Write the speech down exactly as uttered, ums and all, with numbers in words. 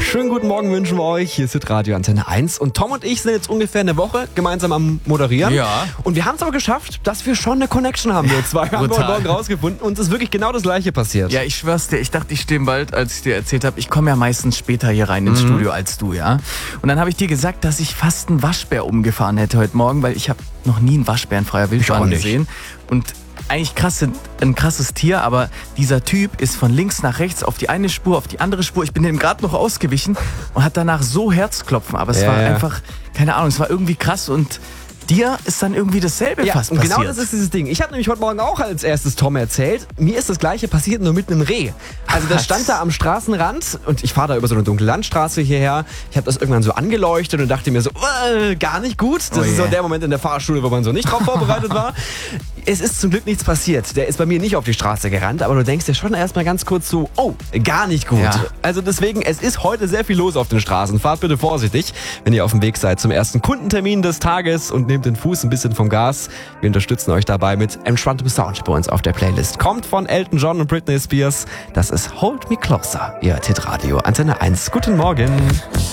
Schönen guten Morgen wünschen wir euch. Hier ist Radio Antenne eins und Tom und ich sind jetzt ungefähr eine Woche gemeinsam am Moderieren. Ja. Und wir haben es aber geschafft, dass wir schon eine Connection haben. Wir zwei haben wir heute Morgen rausgefunden und es ist wirklich genau das Gleiche passiert. Ja, ich schwör's dir, ich dachte, ich stehe bald, als ich dir erzählt habe, ich komme ja meistens später hier rein ins mhm. Studio als du, ja. Und dann habe ich dir gesagt, dass ich fast einen Waschbär umgefahren hätte heute Morgen, weil ich habe noch nie einen Waschbär in freier Wildbahn gesehen. Und eigentlich krass, ein krasses Tier, aber dieser Typ ist von links nach rechts auf die eine Spur, auf die andere Spur. Ich bin dem gerade noch ausgewichen und hat danach so Herzklopfen. Aber es ja, war ja. einfach, keine Ahnung, es war irgendwie krass und dir ist dann irgendwie dasselbe ja, fast und passiert. genau das ist dieses Ding. Ich habe nämlich heute Morgen auch als erstes Tom erzählt, mir ist das Gleiche passiert, nur mit einem Reh. Also das stand da am Straßenrand und ich fahre da über so eine dunkle Landstraße hierher. Ich habe das irgendwann so angeleuchtet und dachte mir so, äh, gar nicht gut. Das oh ist yeah. so der Moment in der Fahrschule, wo man so nicht drauf vorbereitet war. Es ist zum Glück nichts passiert. Der ist bei mir nicht auf die Straße gerannt, aber du denkst dir schon erstmal ganz kurz so, oh, gar nicht gut. Ja. Also deswegen, es ist heute sehr viel los auf den Straßen. Fahrt bitte vorsichtig, wenn ihr auf dem Weg seid zum ersten Kundentermin des Tages und nehmt den Fuß ein bisschen vom Gas. Wir unterstützen euch dabei mit entspanntem Sound bei uns auf der Playlist. Kommt von Elton John und Britney Spears. Das ist Hold Me Closer. Ihr hört Hitradio Antenne eins. Guten Morgen.